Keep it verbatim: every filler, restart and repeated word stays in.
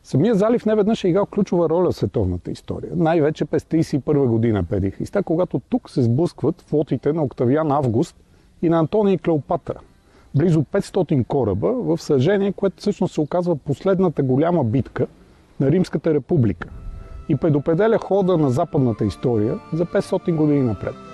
Самия залив неведнъж е играл ключова роля в световната история. Най-вече през тридесет и първа година преди Христа, когато тук се сблъскват флотите на Октавиан Август и на Антоний и Клеопатра. Близо петстотин кораба в сражение, което всъщност се оказва последната голяма битка на Римската република и предопределя хода на западната история за петстотин години напред.